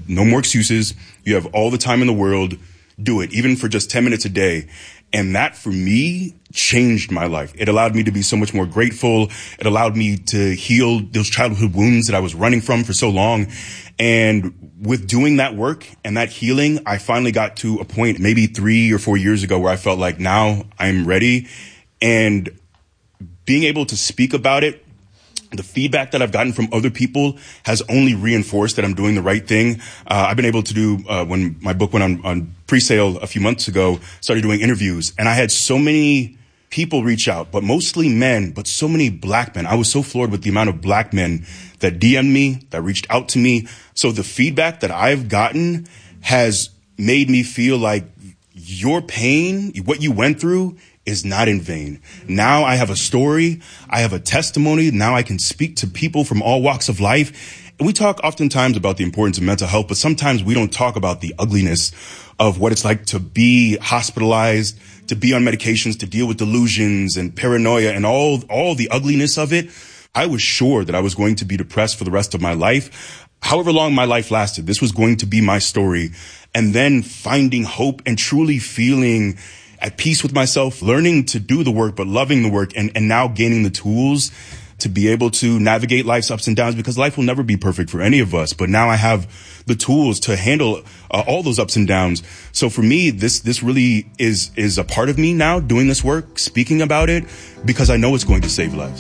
no more excuses. You have all the time in the world. Do it, even for just 10 minutes a day. And that, for me, changed my life. It allowed me to be so much more grateful. It allowed me to heal those childhood wounds that I was running from for so long. And with doing that work and that healing, I finally got to a point maybe 3 or 4 years ago where I felt like now I'm ready. And being able to speak about it, the feedback that I've gotten from other people has only reinforced that I'm doing the right thing. I've been able to do, when my book went on pre-sale a few months ago, started doing interviews. And I had so many people reach out, but mostly men, but so many black men. I was so floored with the amount of black men that DM'd me, that reached out to me. So the feedback that I've gotten has made me feel like your pain, what you went through, is not in vain. Now I have a story. I have a testimony. Now I can speak to people from all walks of life. And we talk oftentimes about the importance of mental health, but sometimes we don't talk about the ugliness of what it's like to be hospitalized, to be on medications, to deal with delusions and paranoia and all the ugliness of it. I was sure that I was going to be depressed for the rest of my life. However long my life lasted, this was going to be my story. And then finding hope and truly feeling at peace with myself, learning to do the work, but loving the work, and now gaining the tools to be able to navigate life's ups and downs, because life will never be perfect for any of us. But now I have the tools to handle all those ups and downs. So for me, this really is a part of me now, doing this work, speaking about it, because I know it's going to save lives.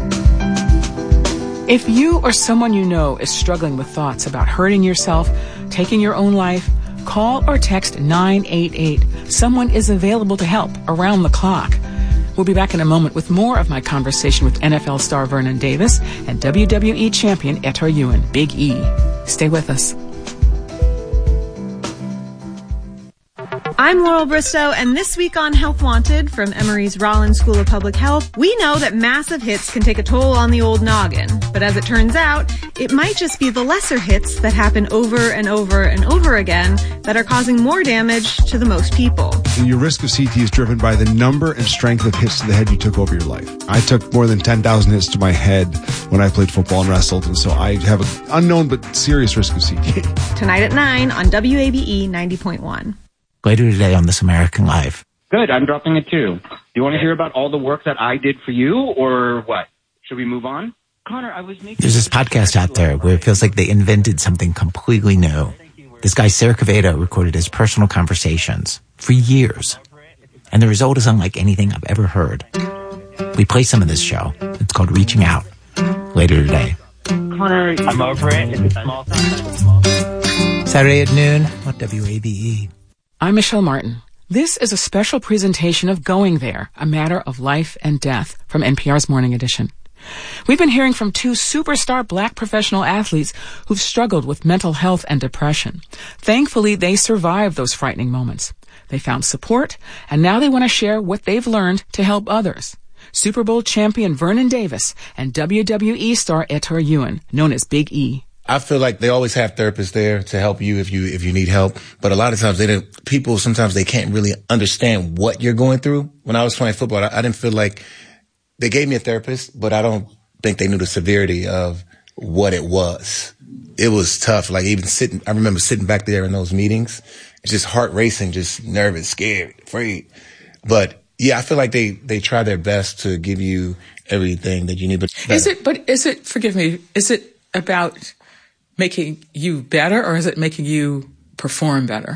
If you or someone you know is struggling with thoughts about hurting yourself, taking your own life, call or text 988. Someone is available to help around the clock. We'll be back in a moment with more of my conversation with NFL star Vernon Davis and WWE champion Etor Ewan, Big E. Stay with us. I'm Laurel Bristow, and this week on Health Wanted from Emory's Rollins School of Public Health, we know that massive hits can take a toll on the old noggin. But as it turns out, it might just be the lesser hits that happen over and over and over again that are causing more damage to the most people. Your risk of CT is driven by the number and strength of hits to the head you took over your life. I took more than 10,000 hits to my head when I played football and wrestled, and so I have an unknown but serious risk of CT. Tonight at 9 on WABE 90.1. Later today on This American Life. Good, I'm dropping it too. Do you want to hear about all the work that I did for you, or what? Should we move on? Connor, I was making... There's this podcast out there where it feels like they invented something completely new. This guy, Sarah Caveda, recorded his personal conversations for years. And the result is unlike anything I've ever heard. We play some of this show. It's called Reaching Out. Later today. Connor, I'm over it. It's a small thing. Saturday at noon on WABE. I'm Michelle Martin. This is a special presentation of Going There, a matter of life and death from NPR's Morning Edition. We've been hearing from two superstar black professional athletes who've struggled with mental health and depression. Thankfully, they survived those frightening moments. They found support, and now they want to share what they've learned to help others. Super Bowl champion Vernon Davis and WWE star Etor Ewan, known as Big E. I feel like they always have therapists there to help you if you need help. But a lot of times people sometimes they can't really understand what you're going through. When I was playing football, I didn't feel like they gave me a therapist, but I don't think they knew the severity of what it was. It was tough. Like I remember sitting back there in those meetings, just heart racing, just nervous, scared, afraid. But yeah, I feel like they try their best to give you everything that you need. But is it about making you better, or is it making you perform better?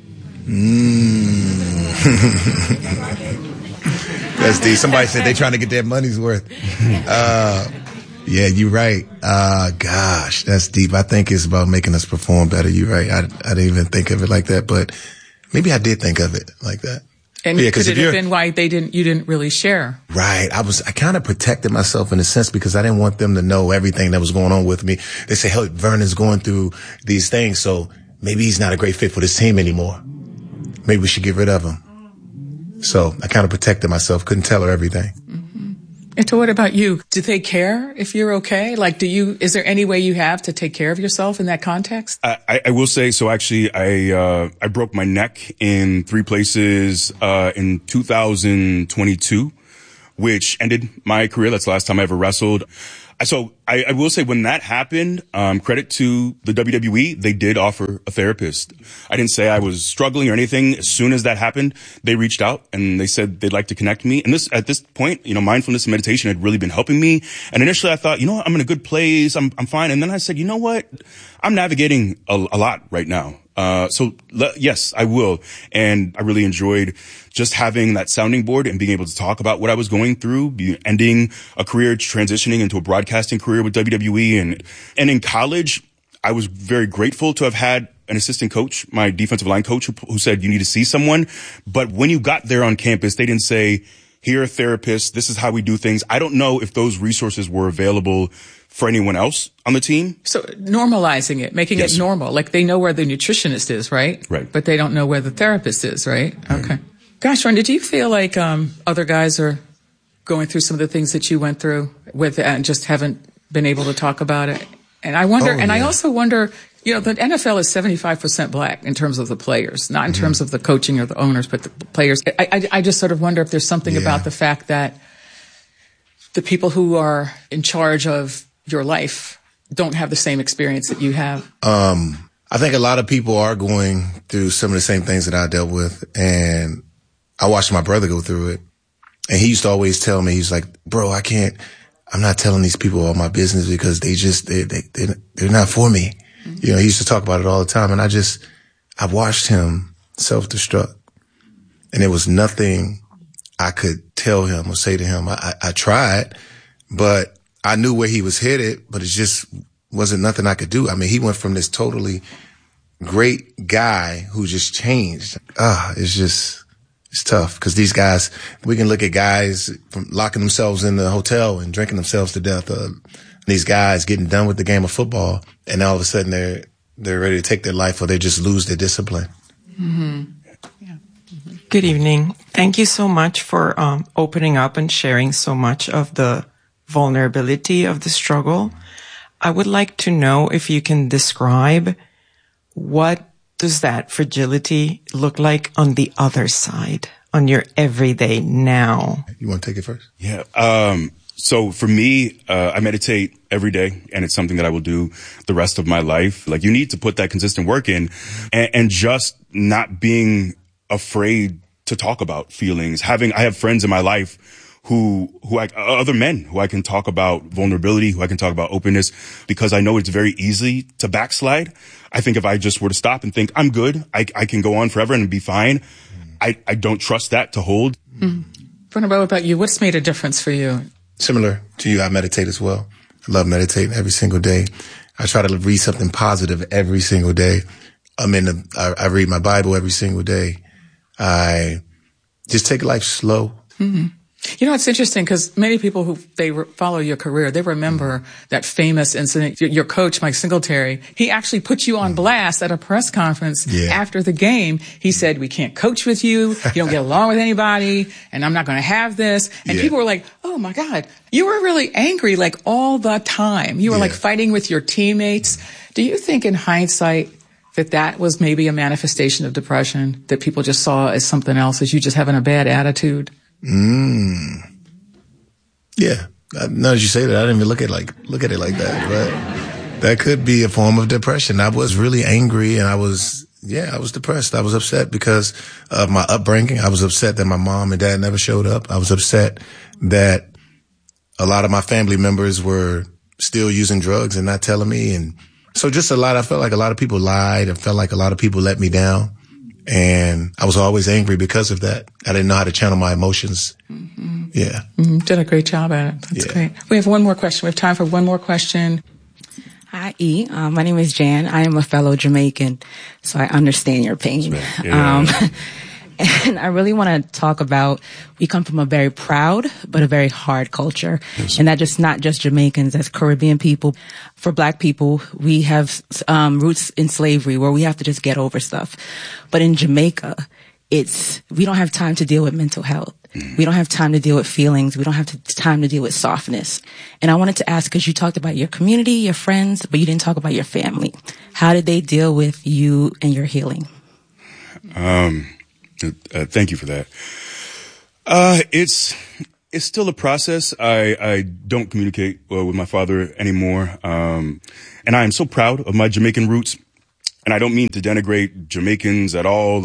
That's deep. Somebody said they're trying to get their money's worth. Yeah, you're right. Gosh, that's deep. I think it's about making us perform better. You're right. I didn't even think of it like that, but maybe I did think of it like that. And could it have been why you didn't really share? Right. I kind of protected myself in a sense because I didn't want them to know everything that was going on with me. They say, hey, Vernon's going through these things, so maybe he's not a great fit for this team anymore. Maybe we should get rid of him. So I kind of protected myself, couldn't tell her everything. Mm-hmm. And so what about you? Do they care if you're okay? Like, is there any way you have to take care of yourself in that context? I will say, so actually I broke my neck in 3 places, in 2022, which ended my career. That's the last time I ever wrestled. So I will say when that happened, credit to the WWE, they did offer a therapist. I didn't say I was struggling or anything. As soon as that happened, they reached out and they said they'd like to connect me. And at this point, mindfulness and meditation had really been helping me. And initially I thought, I'm in a good place. I'm fine. And then I said, you know what? I'm navigating a lot right now. Yes, I will. And I really enjoyed just having that sounding board and being able to talk about what I was going through, ending a career, transitioning into a broadcasting career with WWE. And in college, I was very grateful to have had an assistant coach, my defensive line coach, who said, you need to see someone. But when you got there on campus, they didn't say, here are therapists. This is how we do things. I don't know if those resources were available for anyone else on the team. So normalizing it, making it normal. Like they know where the nutritionist is, right? Right. But they don't know where the therapist is, right? Okay. Gosh, Ron, did you feel like other guys are going through some of the things that you went through with and just haven't been able to talk about it? And I wonder, I also wonder, the NFL is 75% black in terms of the players, not in terms of the coaching or the owners, but the players. I just sort of wonder if there's something about the fact that the people who are in charge of your life don't have the same experience that you have. I think a lot of people are going through some of the same things that I dealt with. And I watched my brother go through it. And he used to always tell me, he's like, bro, I'm not telling these people all my business because they're not for me. He used to talk about it all the time. And I watched him self-destruct. And there was nothing I could tell him or say to him. I tried, but I knew where he was headed, but it just wasn't nothing I could do. I mean, he went from this totally great guy who just changed. It's tough because these guys, we can look at guys from locking themselves in the hotel and drinking themselves to death. These guys getting done with the game of football, and all of a sudden they're ready to take their life, or they just lose their discipline. Mm-hmm. Yeah. Mm-hmm. Good evening. Thank you so much for opening up and sharing so much of the vulnerability of the struggle. I would like to know if you can describe what does that fragility look like on the other side, on your everyday now? You want to take it first? Yeah. So for me, I meditate every day, and it's something that I will do the rest of my life. Like, you need to put that consistent work in, and just not being afraid to talk about feelings. I have friends in my life other men who I can talk about vulnerability, who I can talk about openness, because I know it's very easy to backslide. I think if I just were to stop and think, I'm good, I can go on forever and be fine, I don't trust that to hold. Mm-hmm. What about you? What's made a difference for you? Similar to you, I meditate as well. I love meditating every single day. I try to read something positive every single day. I read my Bible every single day. I just take life slow. Mm-hmm. It's interesting because many people who follow your career, they remember that famous incident. Your coach, Mike Singletary, he actually put you on blast at a press conference after the game. He said, we can't coach with you. You don't get along with anybody, and I'm not going to have this. And people were like, oh my God, you were really angry like all the time. You were like fighting with your teammates. Do you think in hindsight that was maybe a manifestation of depression, that people just saw as something else, as you just having a bad attitude? Yeah. Now that you say that, I didn't even look at it like that. But that could be a form of depression. I was really angry, and I was depressed. I was upset because of my upbringing. I was upset that my mom and dad never showed up. I was upset that a lot of my family members were still using drugs and not telling me. And so I felt like a lot of people lied. I felt like a lot of people let me down. And I was always angry because of that. I didn't know how to channel my emotions. Mm-hmm. Yeah. Mm-hmm. Did a great job at it. That's great. We have one more question. We have time for one more question. Hi, E. My name is Jan. I am a fellow Jamaican, so I understand your pain. Yeah. And I really want to talk about, we come from a very proud, but a very hard culture. Yes. And that's not just Jamaicans, as Caribbean people. For Black people, we have roots in slavery where we have to just get over stuff. But in Jamaica, we don't have time to deal with mental health. We don't have time to deal with feelings. We don't have time to deal with softness. And I wanted to ask, because you talked about your community, your friends, but you didn't talk about your family. How did they deal with you and your healing? Thank you for that. It's still a process. I don't communicate with my father anymore. And I am so proud of my Jamaican roots. And I don't mean to denigrate Jamaicans at all,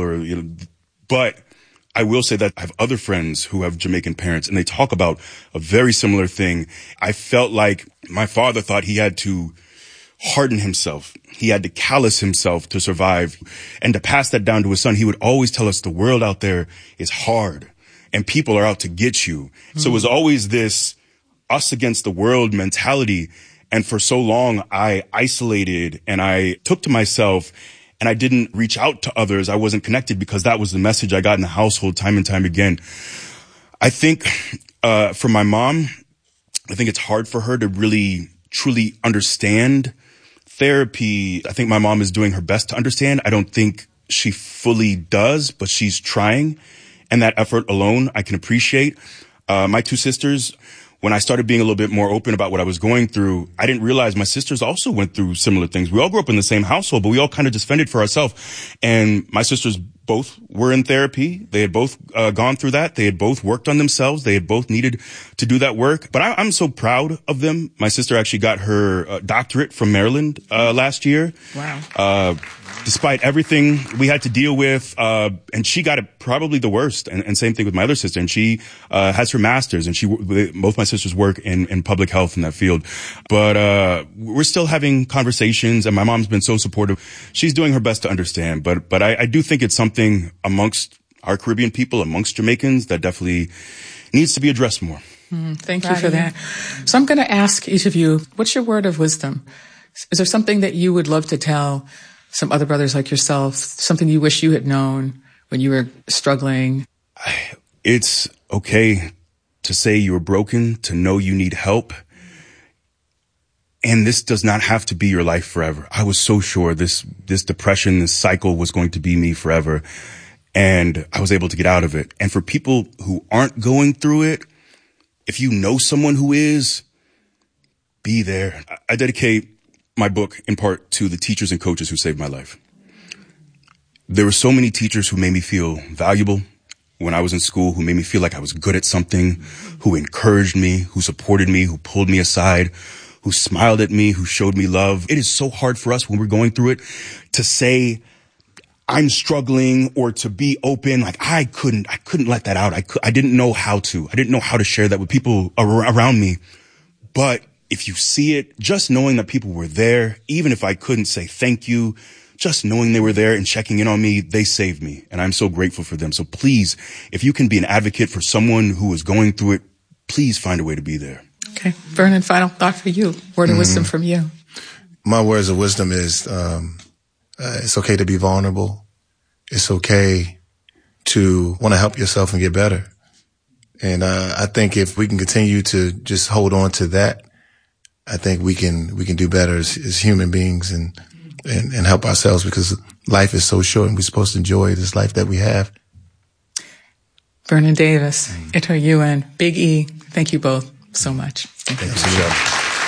but I will say that I have other friends who have Jamaican parents, and they talk about a very similar thing. I felt like my father thought he had to harden himself. He had to callous himself to survive. And to pass that down to his son, he would always tell us the world out there is hard and people are out to get you. So it was always this us against the world mentality. And for so long, I isolated and I took to myself and I didn't reach out to others. I wasn't connected because that was the message I got in the household time and time again. I think for my mom, I think it's hard for her to really truly understand therapy. I think my mom is doing her best to understand. I don't think she fully does, but she's trying. And that effort alone, I can appreciate. My two sisters, when I started being a little bit more open about what I was going through, I didn't realize my sisters also went through similar things. We all grew up in the same household, but we all kind of just fended for ourselves. And my sisters both were in therapy. They had both gone through that. They had both worked on themselves. They had both needed to do that work. But I'm so proud of them. My sister actually got her doctorate from Maryland last year. Wow. Despite everything we had to deal with, and she got it probably the worst. And same thing with my other sister. And she has her master's, and both my sisters work in public health in that field. But we're still having conversations, and my mom's been so supportive. She's doing her best to understand. But I do think it's something amongst our Caribbean people, amongst Jamaicans, that definitely needs to be addressed more. Thank you for that. So I'm going to ask each of you, what's your word of wisdom? Is there something that you would love to tell some other brothers like yourself, something you wish you had known when you were struggling? It's okay to say you're broken, to know you need help. And this does not have to be your life forever. I was so sure this depression, this cycle was going to be me forever. And I was able to get out of it. And for people who aren't going through it, if you know someone who is, be there. I dedicate my book in part to the teachers and coaches who saved my life. There were so many teachers who made me feel valuable when I was in school, who made me feel like I was good at something, who encouraged me, who supported me, who pulled me aside, who smiled at me, who showed me love. It is so hard for us when we're going through it to say, I'm struggling, or to be open. Like I couldn't let that out. I didn't know how to. I didn't know how to share that with people around me. But if you see it, just knowing that people were there, even if I couldn't say thank you, just knowing they were there and checking in on me, they saved me. And I'm so grateful for them. So please, if you can be an advocate for someone who is going through it, please find a way to be there. Okay. Vernon, final thought for you. Word of wisdom from you. My words of wisdom is, it's okay to be vulnerable. It's okay to want to help yourself and get better. And I think if we can continue to just hold on to that, I think we can do better as human beings and help ourselves, because life is so short and we're supposed to enjoy this life that we have. Vernon Davis, Ito Ewan, Big E, thank you both so much. Thank you.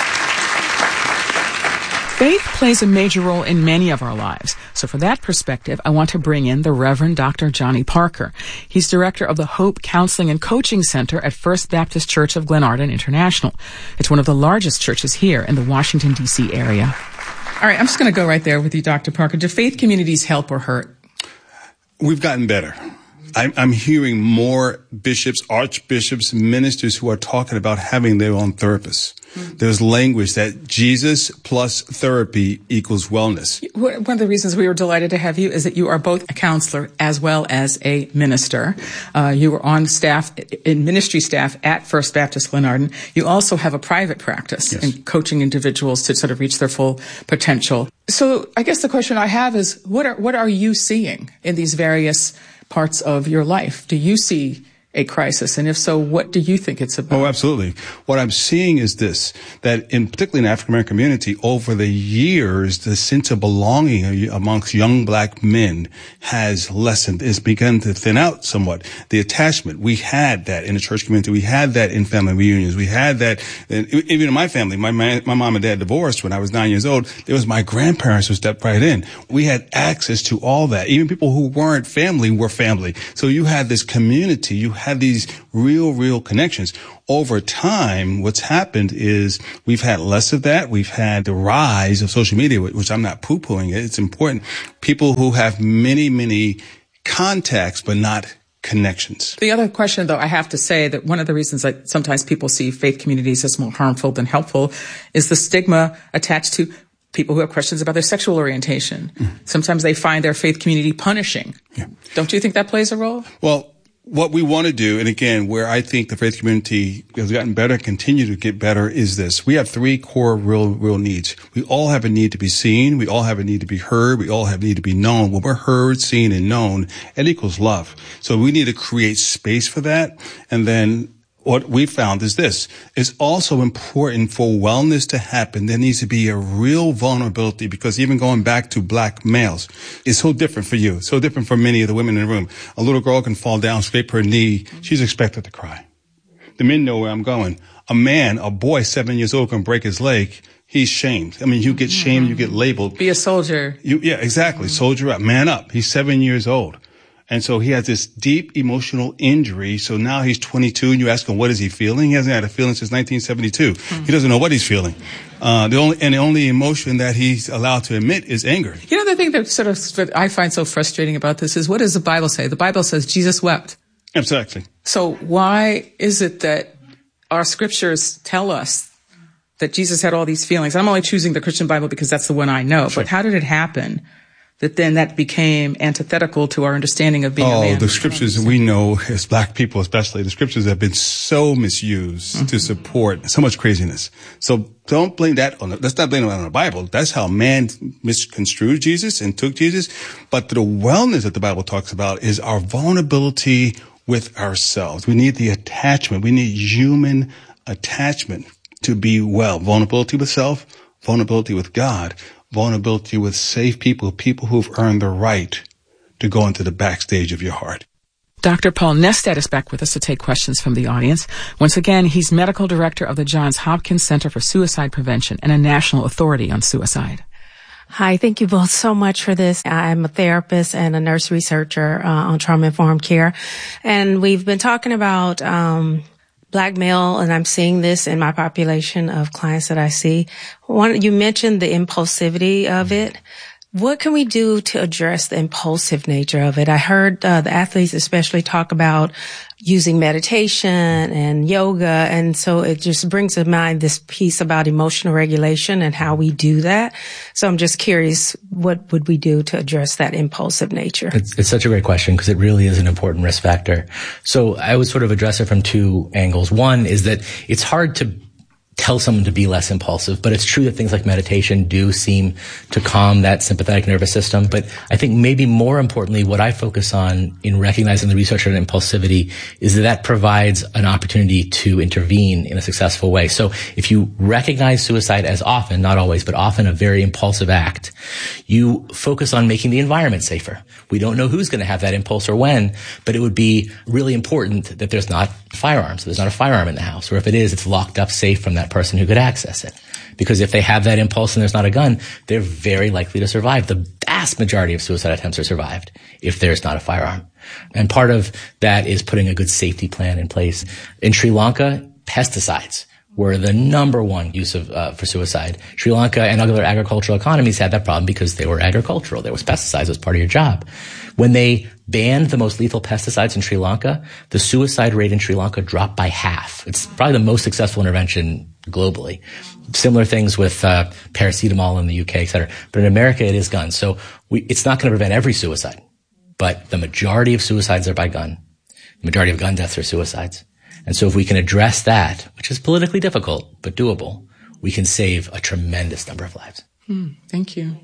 Faith plays a major role in many of our lives. So for that perspective, I want to bring in the Reverend Dr. Johnny Parker. He's director of the Hope Counseling and Coaching Center at First Baptist Church of Glenarden International. It's one of the largest churches here in the Washington, D.C. area. All right, I'm just going to go right there with you, Dr. Parker. Do faith communities help or hurt? We've gotten better. I'm hearing more bishops, archbishops, ministers who are talking about having their own therapists. There's language that Jesus plus therapy equals wellness. One of the reasons we were delighted to have you is that you are both a counselor as well as a minister. You were on staff, in ministry staff at First Baptist Glenarden. You also have a private practice in coaching individuals to sort of reach their full potential. So I guess the question I have is, what are you seeing in these various parts of your life? Do you see a crisis? And if so, what do you think it's about? Oh, absolutely. What I'm seeing is this, that particularly in the African-American community, over the years, the sense of belonging amongst young black men has lessened. It's begun to thin out somewhat. The attachment, we had that in the church community. We had that in family reunions. We had that, even in my family. My mom and dad divorced when I was 9 years old. There was my grandparents who stepped right in. We had access to all that. Even people who weren't family were family. So you had this community. You had these real connections. Over time, what's happened is we've had less of that. We've had the rise of social media, which I'm not poo-pooing it. It's important. People who have many contacts, but not connections. The other question, though, I have to say that one of the reasons that sometimes people see faith communities as more harmful than helpful is the stigma attached to people who have questions about their sexual orientation. Sometimes they find their faith community punishing. Yeah. Don't you think that plays a role? Well, what we want to do, and again, where I think the faith community has gotten better, continue to get better, is this. We have three core real needs. We all have a need to be seen. We all have a need to be heard. We all have a need to be known. When we're heard, seen, and known, it equals love. So we need to create space for that. And then what we found is this. It's also important for wellness to happen. There needs to be a real vulnerability, because even going back to black males, it's so different for you, so different for many of the women in the room. A little girl can fall down, scrape her knee. She's expected to cry. The men know where I'm going. A boy 7 years old can break his leg. He's shamed. I mean, you get shamed, you get labeled. Be a soldier. Yeah, exactly. Soldier up, man up. He's 7 years old. And so he has this deep emotional injury. So now he's 22 and you ask him, what is he feeling? He hasn't had a feeling since 1972. He doesn't know what he's feeling. The only emotion that he's allowed to admit is anger. You know, the thing that I find so frustrating about this is, what does the Bible say? The Bible says Jesus wept. Exactly. So why is it that our scriptures tell us that Jesus had all these feelings? I'm only choosing the Christian Bible because that's the one I know. Sure. But how did it happen that then that became antithetical to our understanding of being a man? The scriptures we know, as black people especially, the scriptures have been so misused to support so much craziness. So don't blame that let's not blame it on the Bible. That's how man misconstrued Jesus and took Jesus. But the wellness that the Bible talks about is our vulnerability with ourselves. We need the attachment. We need human attachment to be well. Vulnerability with self, vulnerability with God, vulnerability with safe people who've earned the right to go into the backstage of your heart. Dr. Paul Nestedt is back with us to take questions from the audience. Once again, he's medical director of the Johns Hopkins Center for Suicide Prevention and a national authority on suicide. Hi, thank you both so much for this. I'm a therapist and a nurse researcher on trauma-informed care. And we've been talking about Black male, and I'm seeing this in my population of clients that I see. You mentioned the impulsivity of it. What can we do to address the impulsive nature of it? I heard the athletes especially talk about using meditation and yoga, and so it just brings to mind this piece about emotional regulation and how we do that. So I'm just curious, what would we do to address that impulsive nature? It's such a great question, because it really is an important risk factor. So I would sort of address it from two angles. One is that it's hard to tell someone to be less impulsive, but it's true that things like meditation do seem to calm that sympathetic nervous system. But I think maybe more importantly, what I focus on in recognizing the research on impulsivity is that provides an opportunity to intervene in a successful way. So if you recognize suicide as often, not always, but often a very impulsive act, you focus on making the environment safer. We don't know who's going to have that impulse or when, but it would be really important that there's not firearms. There's not a firearm in the house, or if it is, it's locked up safe from that person who could access it. Because if they have that impulse and there's not a gun, they're very likely to survive. The vast majority of suicide attempts are survived if there's not a firearm. And part of that is putting a good safety plan in place. In Sri Lanka, pesticides were the number one use of for suicide. Sri Lanka and other agricultural economies had that problem because they were agricultural. There was pesticides as part of your job. When they banned the most lethal pesticides in Sri Lanka, the suicide rate in Sri Lanka dropped by half. It's probably the most successful intervention globally. Similar things with paracetamol in the UK, et cetera. But in America, it is guns. So it's not going to prevent every suicide, but the majority of suicides are by gun. The majority of gun deaths are suicides. And so if we can address that, which is politically difficult, but doable, we can save a tremendous number of lives. Thank you.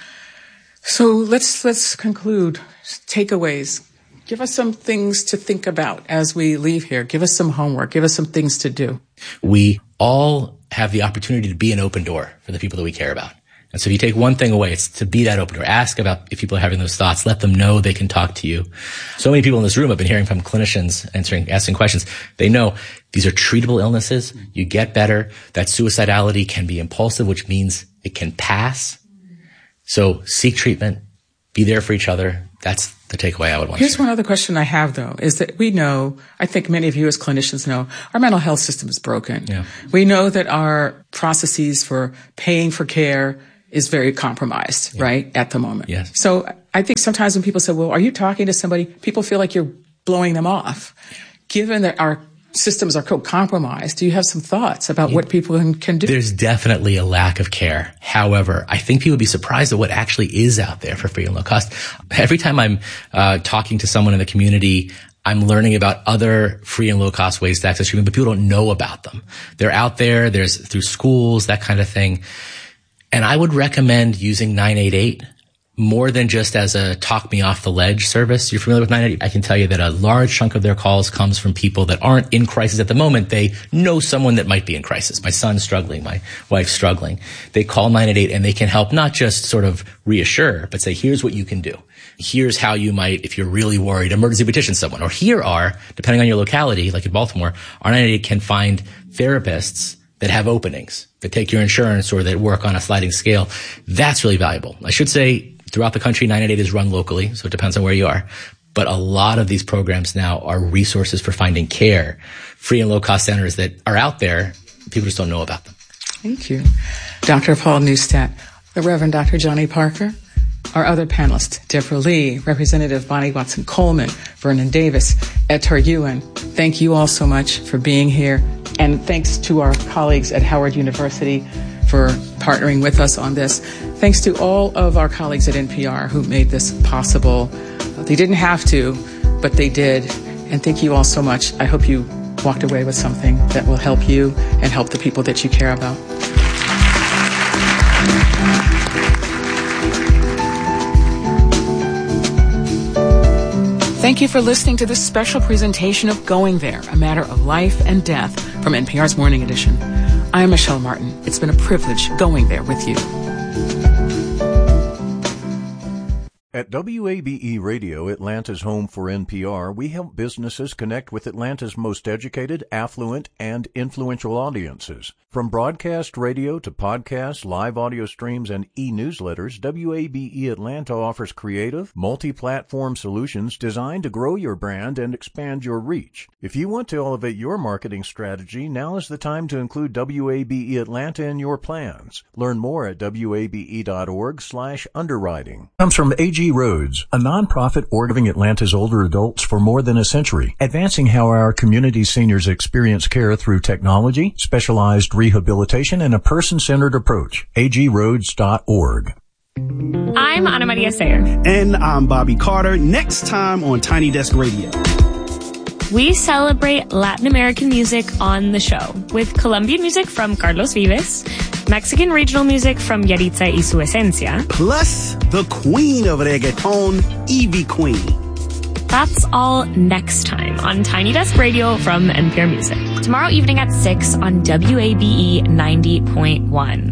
So let's conclude. Takeaways. Give us some things to think about as we leave here. Give us some homework. Give us some things to do. We all have the opportunity to be an open door for the people that we care about. And so if you take one thing away, it's to be that open door. Ask about if people are having those thoughts. Let them know they can talk to you. So many people in this room have been hearing from clinicians asking questions. They know these are treatable illnesses. You get better. That suicidality can be impulsive, which means it can pass. So seek treatment. be there for each other. That's the takeaway I would want to Here's one other question I have, though, is that we know, I think many of you as clinicians know, our mental health system is broken. Yeah. We know that our processes for paying for care is very compromised, right, at the moment. Yes. So I think sometimes when people say, well, are you talking to somebody, people feel like you're blowing them off. Given that our systems are compromised, do you have some thoughts about what people can do? There's definitely a lack of care. However, I think people would be surprised at what actually is out there for free and low cost. Every time I'm talking to someone in the community, I'm learning about other free and low cost ways to access treatment, but people don't know about them. They're out there. There's through schools, that kind of thing. And I would recommend using 988 more than just as a talk me off the ledge service. You're familiar with 988? I can tell you that a large chunk of their calls comes from people that aren't in crisis at the moment. They know someone that might be in crisis. My son's struggling. My wife's struggling. They call 988 and they can help not just sort of reassure, but say, here's what you can do. Here's how you might, if you're really worried, emergency petition someone. Or here are, depending on your locality, like in Baltimore, our 988 can find therapists that have openings, that take your insurance or that work on a sliding scale. That's really valuable. I should say, throughout the country, 988 is run locally, so it depends on where you are. But a lot of these programs now are resources for finding care, free and low-cost centers that are out there. People just don't know about them. Thank you. Dr. Paul Neustadt, the Reverend Dr. Johnny Parker, our other panelists, Deborah Lee, Representative Bonnie Watson-Coleman, Vernon Davis, Ettore Ewan. Thank you all so much for being here. And thanks to our colleagues at Howard University for partnering with us on this. Thanks to all of our colleagues at NPR who made this possible. They didn't have to, but they did. And thank you all so much. I hope you walked away with something that will help you and help the people that you care about. Thank you for listening to this special presentation of Going There, a matter of life and death from NPR's Morning Edition. I'm Michelle Martin. It's been a privilege going there with you. At WABE Radio, Atlanta's home for NPR, we help businesses connect with Atlanta's most educated, affluent, and influential audiences. From broadcast radio to podcasts, live audio streams, and e-newsletters, WABE Atlanta offers creative, multi-platform solutions designed to grow your brand and expand your reach. If you want to elevate your marketing strategy, now is the time to include WABE Atlanta in your plans. Learn more at wabe.org/underwriting. Comes from AG Roads, a nonprofit organizing Atlanta's older adults for more than a century, advancing how our community seniors experience care through technology, specialized rehabilitation, and a person-centered approach. agroads.org. I'm Ana Maria Sayer. And I'm Bobby Carter. Next time on Tiny Desk Radio. We celebrate Latin American music on the show with Colombian music from Carlos Vives, Mexican regional music from Yaritza y Su Esencia, plus the queen of reggaeton, Ivy Queen. That's all next time on Tiny Desk Radio from NPR Music. Tomorrow evening at 6 on WABE 90.1.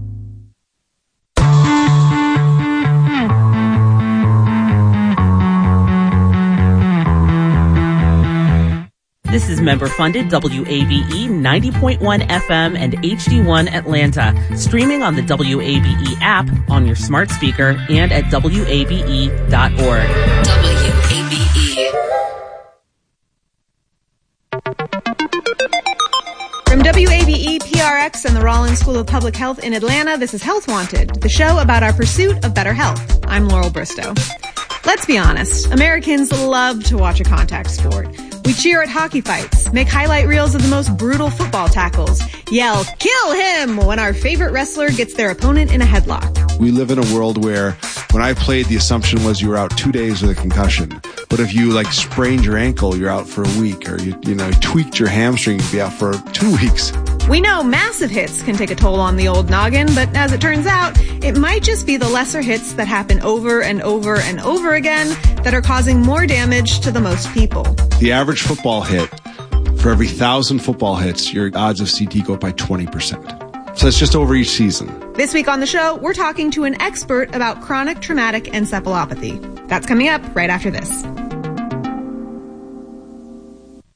This is member-funded WABE 90.1 FM and HD1 Atlanta, streaming on the WABE app, on your smart speaker, and at WABE.org. WABE. From WABE, PRX, and the Rollins School of Public Health in Atlanta, this is Health Wanted, the show about our pursuit of better health. I'm Laurel Bristow. Let's be honest, Americans love to watch a contact sport. We cheer at hockey fights, make highlight reels of the most brutal football tackles, yell, "Kill him!" when our favorite wrestler gets their opponent in a headlock. We live in a world where when I played, the assumption was you were out 2 days with a concussion. But if you sprained your ankle, you're out for a week, or you tweaked your hamstring, you'd be out for 2 weeks. We know massive hits can take a toll on the old noggin, but as it turns out, it might just be the lesser hits that happen over and over and over again that are causing more damage to the most people. The average football hit, for every 1,000 football hits, your odds of CT go up by 20%. So it's just over each season. This week on the show, we're talking to an expert about chronic traumatic encephalopathy. That's coming up right after this.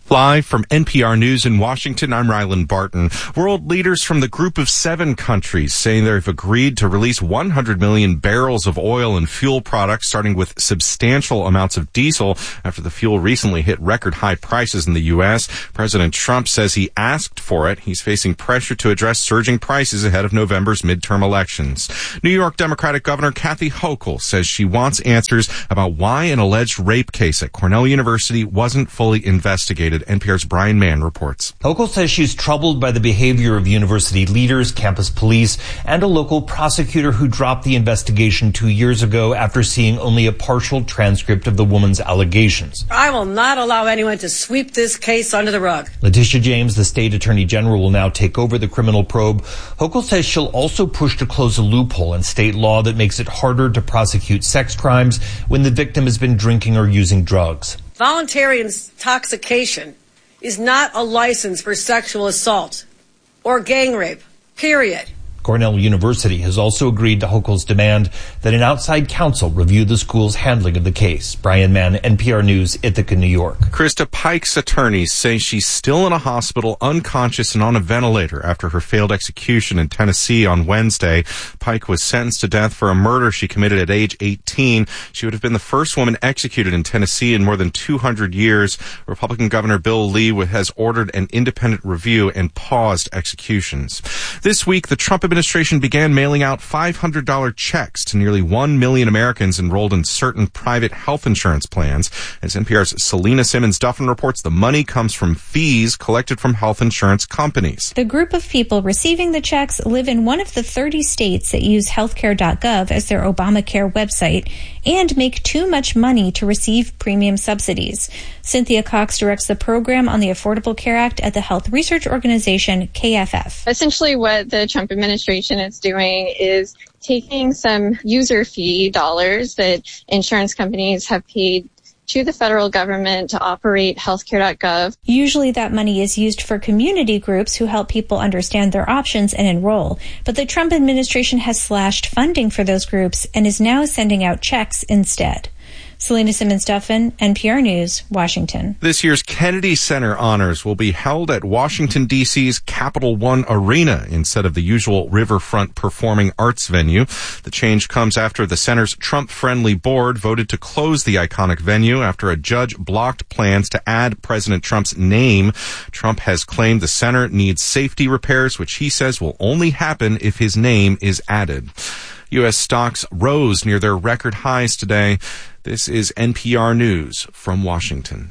Live from NPR News in Washington, I'm Ryland Barton. World leaders from the Group of 7 countries say they've agreed to release 100 million barrels of oil and fuel products, starting with substantial amounts of diesel after the fuel recently hit record high prices in the U.S. President Trump says he asked for it. He's facing pressure to address surging prices ahead of November's midterm elections. New York Democratic Governor Kathy Hochul says she wants answers about why an alleged rape case at Cornell University wasn't fully investigated. NPR's Brian Mann reports. Hochul says she's troubled by the behavior of university leaders, campus police, and a local prosecutor who dropped the investigation 2 years ago after seeing only a partial transcript of the woman's allegations. I will not allow anyone to sweep this case under the rug. Letitia James, the state attorney general, will now take over the criminal probe. Hochul says she'll also push to close a loophole in state law that makes it harder to prosecute sex crimes when the victim has been drinking or using drugs. Voluntary intoxication is not a license for sexual assault or gang rape, period. Cornell University has also agreed to Hochul's demand that an outside counsel review the school's handling of the case. Brian Mann, NPR News, Ithaca, New York. Krista Pike's attorneys say she's still in a hospital, unconscious and on a ventilator after her failed execution in Tennessee on Wednesday. Pike was sentenced to death for a murder she committed at age 18. She would have been the first woman executed in Tennessee in more than 200 years. Republican Governor Bill Lee has ordered an independent review and paused executions. This week, the Trump administration began mailing out $500 checks to nearly 1 million Americans enrolled in certain private health insurance plans. As NPR's Selena Simmons-Duffin reports, the money comes from fees collected from health insurance companies. The group of people receiving the checks live in one of the 30 states that use healthcare.gov as their Obamacare website and make too much money to receive premium subsidies. Cynthia Cox directs the program on the Affordable Care Act at the health research organization KFF. Essentially what the Trump administration is doing is taking some user fee dollars that insurance companies have paid to the federal government to operate healthcare.gov. Usually that money is used for community groups who help people understand their options and enroll. But the Trump administration has slashed funding for those groups and is now sending out checks instead. Selena Simmons-Duffin, NPR News, Washington. This year's Kennedy Center Honors will be held at Washington, D.C.'s Capital One Arena instead of the usual Riverfront Performing Arts venue. The change comes after the center's Trump-friendly board voted to close the iconic venue after a judge blocked plans to add President Trump's name. Trump has claimed the center needs safety repairs, which he says will only happen if his name is added. U.S. stocks rose near their record highs today. This is NPR News from Washington.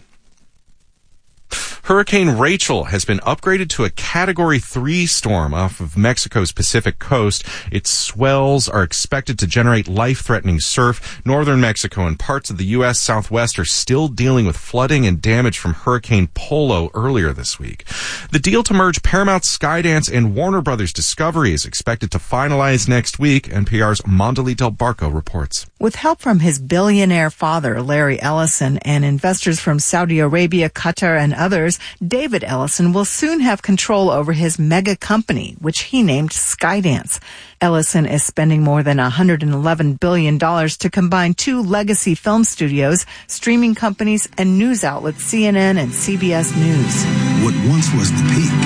Hurricane Rachel has been upgraded to a Category 3 storm off of Mexico's Pacific coast. Its swells are expected to generate life-threatening surf. Northern Mexico and parts of the U.S. Southwest are still dealing with flooding and damage from Hurricane Polo earlier this week. The deal to merge Paramount Skydance and Warner Brothers Discovery is expected to finalize next week. NPR's Mondali Del Barco reports. With help from his billionaire father, Larry Ellison, and investors from Saudi Arabia, Qatar, and others, David Ellison will soon have control over his mega company, which he named Skydance. Ellison is spending more than $111 billion to combine 2 legacy film studios, streaming companies, and news outlets CNN and CBS News. What once was the peak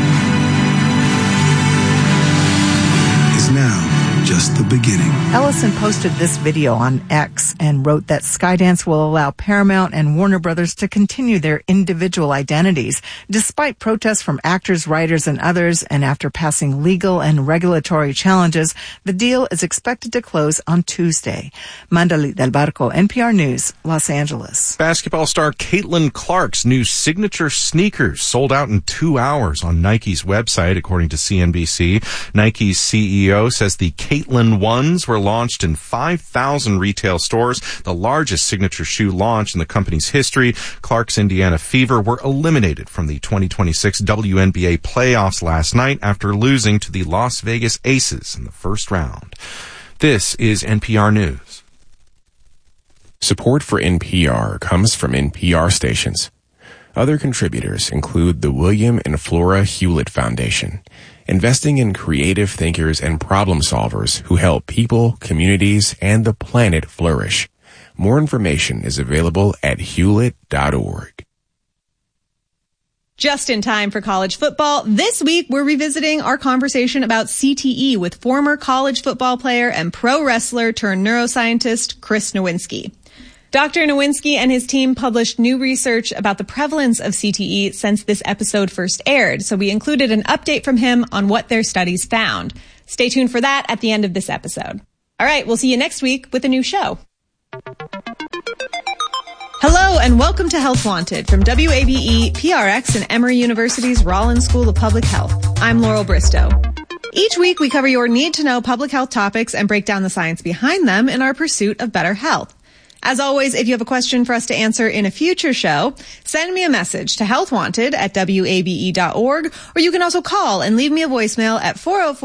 is now just the beginning. Ellison posted this video on X and wrote that Skydance will allow Paramount and Warner Brothers to continue their individual identities, despite protests from actors, writers, and others, and after passing legal and regulatory challenges, the deal is expected to close on Tuesday. Mandali Del Barco, NPR News, Los Angeles. Basketball star Caitlin Clark's new signature sneakers sold out in 2 hours on Nike's website, according to CNBC. Nike's CEO says the Caitlin Ones were launched in 5,000 retail stores, the largest signature shoe launch in the company's history. Clark's Indiana Fever were eliminated from the 2026 WNBA playoffs last night after losing to the Las Vegas Aces in the first round. This is NPR News. Support for NPR comes from NPR stations. Other contributors include the William and Flora Hewlett Foundation, investing in creative thinkers and problem solvers who help people, communities, and the planet flourish. More information is available at hewlett.org. Just in time for college football, this week we're revisiting our conversation about CTE with former college football player and pro wrestler turned neuroscientist Chris Nowinski. Dr. Nowinski and his team published new research about the prevalence of CTE since this episode first aired, so we included an update from him on what their studies found. Stay tuned for that at the end of this episode. All right, we'll see you next week with a new show. Hello and welcome to Health Wanted from WABE, PRX, and Emory University's Rollins School of Public Health. I'm Laurel Bristow. Each week we cover your need-to-know public health topics and break down the science behind them in our pursuit of better health. As always, if you have a question for us to answer in a future show, send me a message to healthwanted@wabe.org, or you can also call and leave me a voicemail at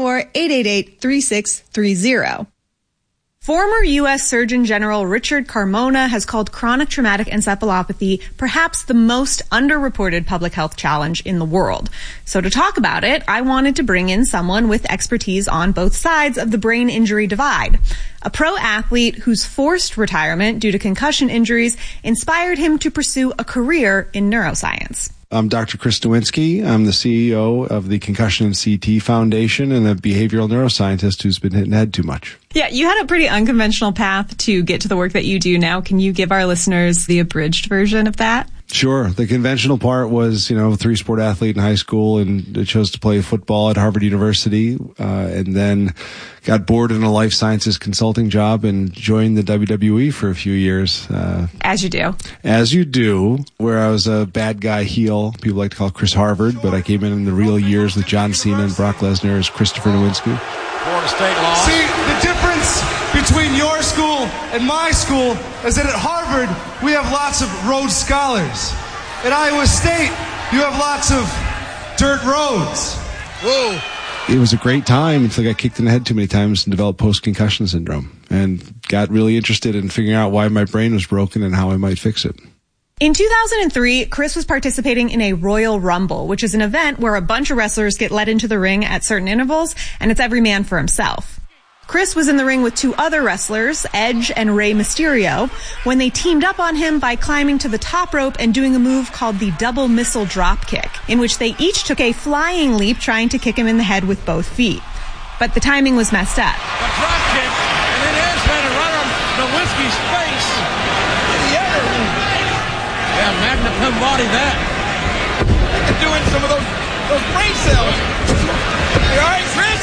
404-888-3630. Former U.S. Surgeon General Richard Carmona has called chronic traumatic encephalopathy perhaps the most underreported public health challenge in the world. So to talk about it, I wanted to bring in someone with expertise on both sides of the brain injury divide. A pro athlete whose forced retirement due to concussion injuries inspired him to pursue a career in neuroscience. I'm Dr. Chris Nowinski. I'm the CEO of the Concussion and CT Foundation and a behavioral neuroscientist who's been hitting the head too much. Yeah, you had a pretty unconventional path to get to the work that you do now. Can you give our listeners the abridged version of that? Sure. The conventional part was, a three-sport athlete in high school and chose to play football at Harvard University, and then got bored in a life sciences consulting job and joined the WWE for a few years. As you do. As you do, where I was a bad guy heel. People like to call Chris Harvard, but I came in the real years with John Cena and Brock Lesnar as Christopher Nowinski. Florida State law. See, the difference between your school and my school is that at Harvard, we have lots of Rhodes Scholars. At Iowa State, you have lots of dirt roads. Whoa. It was a great time until I got kicked in the head too many times and developed post-concussion syndrome and got really interested in figuring out why my brain was broken and how I might fix it. In 2003, Chris was participating in a Royal Rumble, which is an event where a bunch of wrestlers get led into the ring at certain intervals, and it's every man for himself. Chris was in the ring with two other wrestlers, Edge and Rey Mysterio, when they teamed up on him by climbing to the top rope and doing a move called the double missile drop kick, in which they each took a flying leap trying to kick him in the head with both feet. But the timing was messed up. A drop kick, and then Edge had to run on Nowinski's face. Yeah, magna cum laude that. Doing some of those brain cells. You all right, Chris?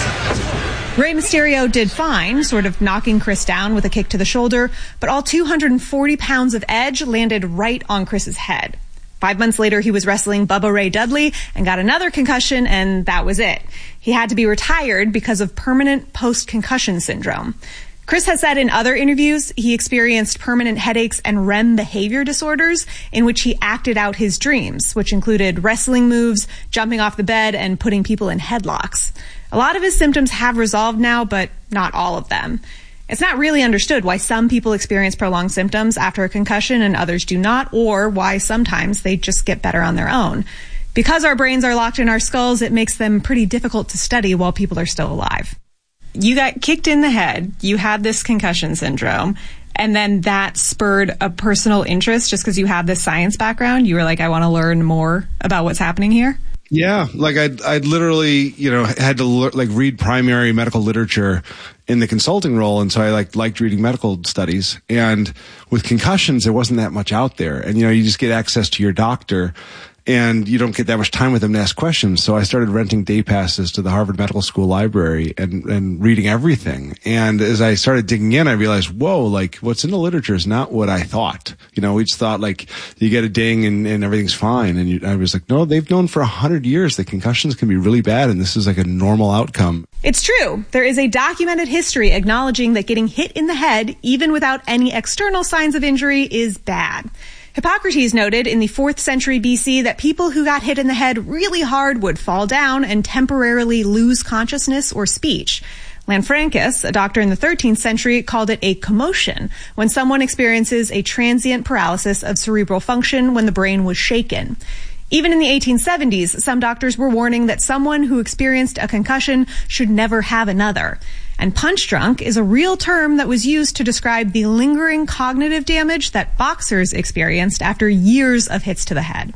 Rey Mysterio did fine, sort of knocking Chris down with a kick to the shoulder, but all 240 pounds of Edge landed right on Chris's head. 5 months later, he was wrestling Bubba Ray Dudley and got another concussion, and that was it. He had to be retired because of permanent post-concussion syndrome. Chris has said in other interviews he experienced permanent headaches and REM behavior disorders in which he acted out his dreams, which included wrestling moves, jumping off the bed, and putting people in headlocks. A lot of his symptoms have resolved now, but not all of them. It's not really understood why some people experience prolonged symptoms after a concussion and others do not, or why sometimes they just get better on their own. Because our brains are locked in our skulls, it makes them pretty difficult to study while people are still alive. You got kicked in the head, you had this concussion syndrome, and then that spurred a personal interest just because you had this science background. You were like, I want to learn more about what's happening here. Yeah, like I'd literally, had to read primary medical literature in the consulting role, and so I liked reading medical studies. And with concussions, there wasn't that much out there, and you just get access to your doctor, and you don't get that much time with them to ask questions. So I started renting day passes to the Harvard Medical School library and reading everything. And as I started digging in, I realized, whoa, what's in the literature is not what I thought. We just thought you get a ding and everything's fine. And I was like, no, they've known for 100 years that concussions can be really bad, and this is a normal outcome. It's true. There is a documented history acknowledging that getting hit in the head, even without any external signs of injury, is bad. Hippocrates noted in the 4th century BC that people who got hit in the head really hard would fall down and temporarily lose consciousness or speech. Lanfrancus, a doctor in the 13th century, called it a commotion when someone experiences a transient paralysis of cerebral function when the brain was shaken. Even in the 1870s, some doctors were warning that someone who experienced a concussion should never have another. And punch drunk is a real term that was used to describe the lingering cognitive damage that boxers experienced after years of hits to the head.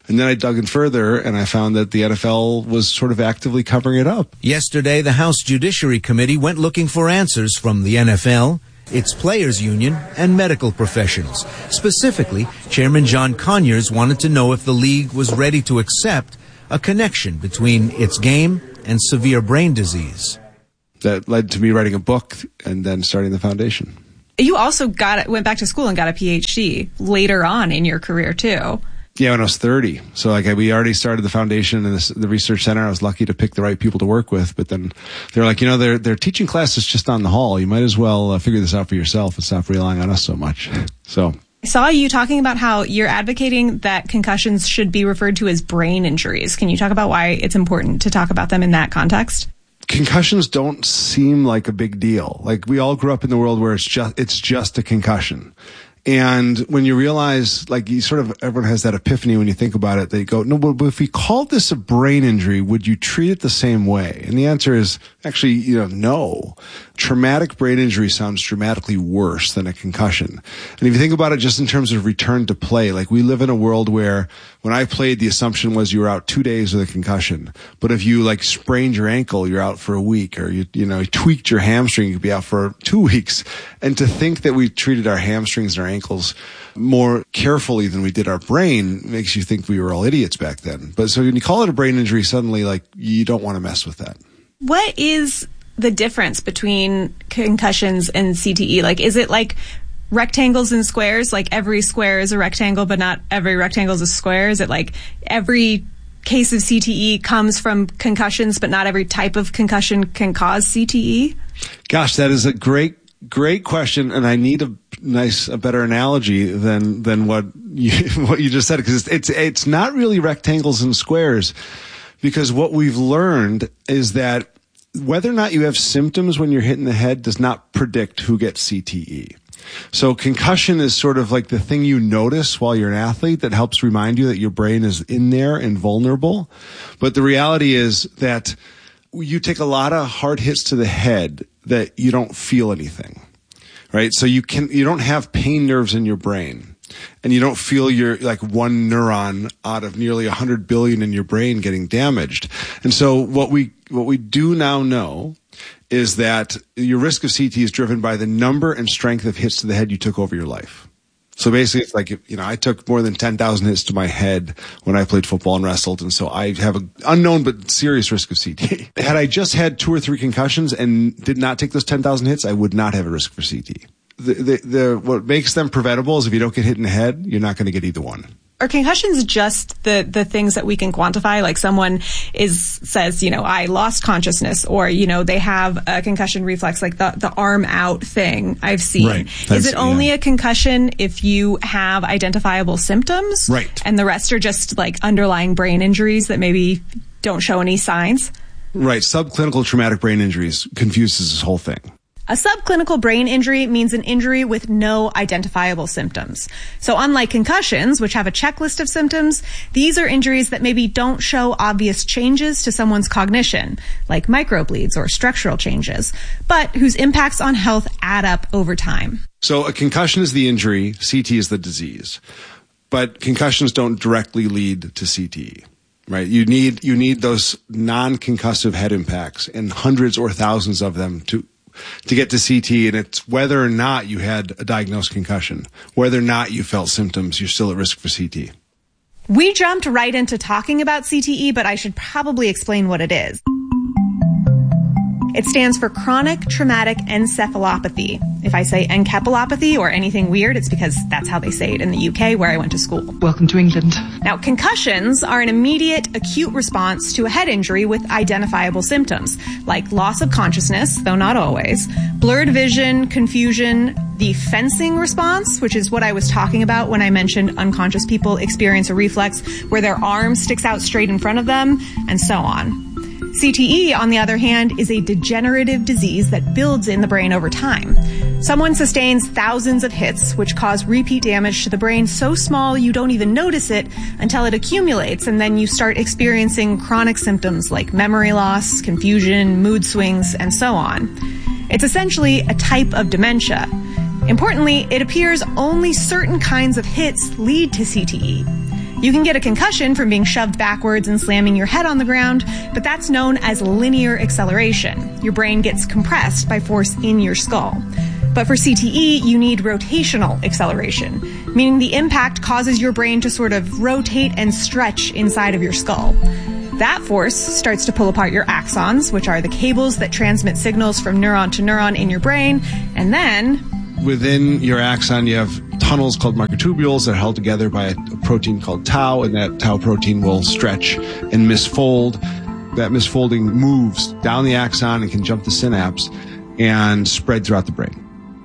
And then I dug in further, and I found that the NFL was sort of actively covering it up. Yesterday, the House Judiciary Committee went looking for answers from the NFL, its players' union, and medical professionals. Specifically, Chairman John Conyers wanted to know if the league was ready to accept a connection between its game and severe brain disease. That led to me writing a book and then starting the foundation. You also went back to school and got a PhD later on in your career, too. Yeah, when I was 30. So we already started the foundation and the research center. I was lucky to pick the right people to work with. But then they're like, they're teaching classes just on the hall. You might as well figure this out for yourself and stop relying on us so much. So I saw you talking about how you're advocating that concussions should be referred to as brain injuries. Can you talk about why it's important to talk about them in that context? Concussions don't seem like a big deal. Like, we all grew up in the world where it's just a concussion. And when you realize, like, everyone has that epiphany when you think about it. They go, no, but if we called this a brain injury, would you treat it the same way? And the answer is actually, no. Traumatic brain injury sounds dramatically worse than a concussion. And if you think about it just in terms of return to play, like, we live in a world where when I played, the assumption was you were out 2 days with a concussion. But if you sprained your ankle, you're out for a week, or you tweaked your hamstring, you could be out for 2 weeks. And to think that we treated our hamstrings and our ankles more carefully than we did our brain makes you think we were all idiots back then. But so when you call it a brain injury, suddenly, you don't want to mess with that. What is the difference between concussions and CTE? Is it like rectangles and squares? Like, every square is a rectangle, but not every rectangle is a square? Is it like every case of CTE comes from concussions, but not every type of concussion can cause CTE? Gosh, that is a great question, and I need a better analogy than what you just said, because it's not really rectangles and squares, because what we've learned is that whether or not you have symptoms when you're hit in the head does not predict who gets CTE. So concussion is sort of like the thing you notice while you're an athlete that helps remind you that your brain is in there and vulnerable. But the reality is that you take a lot of hard hits to the head that you don't feel anything, right? So you don't have pain nerves in your brain, and you don't feel your one neuron out of nearly 100 billion in your brain getting damaged. And so what we do now know is that your risk of CT is driven by the number and strength of hits to the head you took over your life. So basically, it's like, I took more than 10,000 hits to my head when I played football and wrestled, and so I have an unknown but serious risk of CT. Had I just had 2 or 3 concussions and did not take those 10,000 hits, I would not have a risk for CT. What makes them preventable is if you don't get hit in the head, you're not going to get either one. Are concussions just the things that we can quantify? Like, someone says, I lost consciousness, or, they have a concussion reflex, like the arm out thing I've seen. Right. Is it only a concussion if you have identifiable symptoms? Right. And the rest are just underlying brain injuries that maybe don't show any signs? Right. Subclinical traumatic brain injuries confuses this whole thing. A subclinical brain injury means an injury with no identifiable symptoms. So unlike concussions, which have a checklist of symptoms, these are injuries that maybe don't show obvious changes to someone's cognition, like microbleeds or structural changes, but whose impacts on health add up over time. So a concussion is the injury, CT is the disease. But concussions don't directly lead to CTE. Right. You need those non-concussive head impacts, and hundreds or thousands of them to get to CT, and it's whether or not you had a diagnosed concussion, whether or not you felt symptoms, you're still at risk for CT. We jumped right into talking about CTE, but I should probably explain what it is. It stands for chronic traumatic encephalopathy. If I say encephalopathy or anything weird, it's because that's how they say it in the UK, where I went to school. Welcome to England. Now, concussions are an immediate acute response to a head injury with identifiable symptoms, like loss of consciousness, though not always, blurred vision, confusion, the fencing response, which is what I was talking about when I mentioned unconscious people experience a reflex where their arm sticks out straight in front of them, and so on. CTE, on the other hand, is a degenerative disease that builds in the brain over time. Someone sustains thousands of hits, which cause repeat damage to the brain so small you don't even notice it until it accumulates, and then you start experiencing chronic symptoms like memory loss, confusion, mood swings, and so on. It's essentially a type of dementia. Importantly, it appears only certain kinds of hits lead to CTE. You can get a concussion from being shoved backwards and slamming your head on the ground, but that's known as linear acceleration. Your brain gets compressed by force in your skull. But for CTE, you need rotational acceleration, meaning the impact causes your brain to sort of rotate and stretch inside of your skull. That force starts to pull apart your axons, which are the cables that transmit signals from neuron to neuron in your brain, and then within your axon, you have tunnels called microtubules that are held together by a protein called tau, and that tau protein will stretch and misfold. That misfolding moves down the axon and can jump the synapse and spread throughout the brain.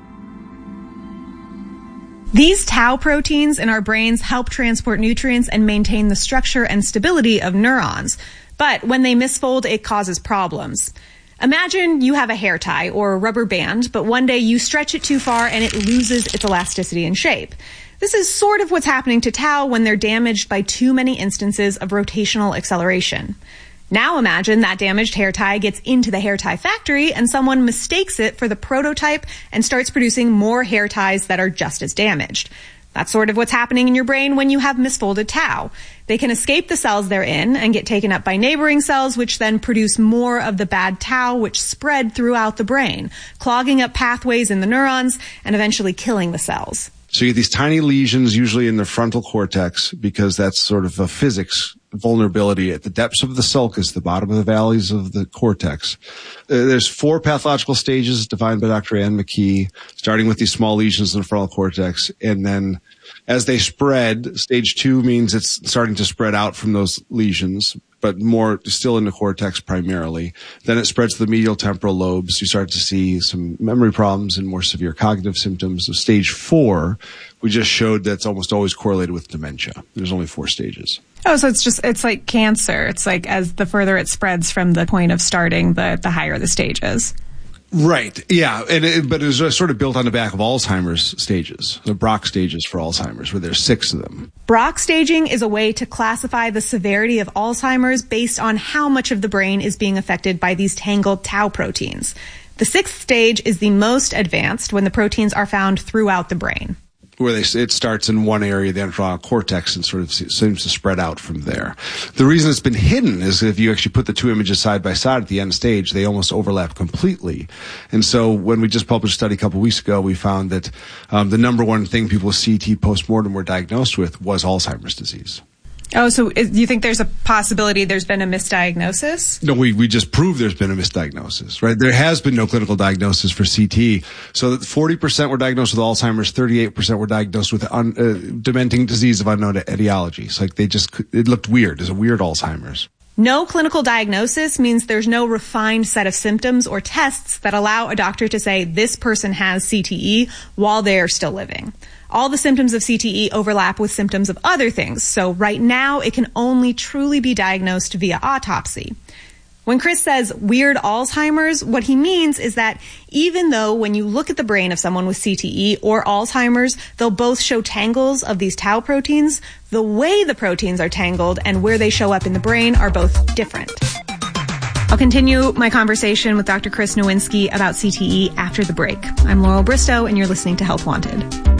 These tau proteins in our brains help transport nutrients and maintain the structure and stability of neurons. But when they misfold, it causes problems. Imagine you have a hair tie or a rubber band, but one day you stretch it too far and it loses its elasticity and shape. This is sort of what's happening to tau when they're damaged by too many instances of rotational acceleration. Now imagine that damaged hair tie gets into the hair tie factory and someone mistakes it for the prototype and starts producing more hair ties that are just as damaged. That's sort of what's happening in your brain when you have misfolded tau. They can escape the cells they're in and get taken up by neighboring cells, which then produce more of the bad tau, which spread throughout the brain, clogging up pathways in the neurons and eventually killing the cells. So you get these tiny lesions, usually in the frontal cortex, because that's sort of a physics vulnerability at the depths of the sulcus, the bottom of the valleys of the cortex. There's 4 pathological stages defined by Dr. Ann McKee, starting with these small lesions in the frontal cortex. And then as they spread, stage 2 means it's starting to spread out from those lesions, but more still in the cortex primarily. Then it spreads to the medial temporal lobes. You start to see some memory problems and more severe cognitive symptoms. So stage 4, we just showed that's almost always correlated with dementia. There's only 4 stages. Oh, so it's like cancer. It's like as the further it spreads from the point of starting, the higher the stages. Right. Yeah. But it was sort of built on the back of Alzheimer's stages, the Braak stages for Alzheimer's, where there's 6 of them. Braak staging is a way to classify the severity of Alzheimer's based on how much of the brain is being affected by these tangled tau proteins. The 6th stage is the most advanced when the proteins are found throughout the brain. Where it starts in one area of the entorhinal cortex and sort of seems to spread out from there. The reason it's been hidden is if you actually put the 2 images side by side at the end stage, they almost overlap completely. And so when we just published a study a couple of weeks ago, we found that the number one thing people with CT postmortem were diagnosed with was Alzheimer's disease. Oh, so you think there's a possibility there's been a misdiagnosis? No, we just proved there's been a misdiagnosis, right? There has been no clinical diagnosis for CT. So that 40% were diagnosed with Alzheimer's, 38% were diagnosed with dementing disease of unknown etiology. It's like it looked weird. It's a weird Alzheimer's. No clinical diagnosis means there's no refined set of symptoms or tests that allow a doctor to say this person has CTE while they're still living. All the symptoms of CTE overlap with symptoms of other things, so right now it can only truly be diagnosed via autopsy. When Chris says weird Alzheimer's, what he means is that even though when you look at the brain of someone with CTE or Alzheimer's, they'll both show tangles of these tau proteins, the way the proteins are tangled and where they show up in the brain are both different. I'll continue my conversation with Dr. Chris Nowinski about CTE after the break. I'm Laurel Bristow, and you're listening to Health Wanted.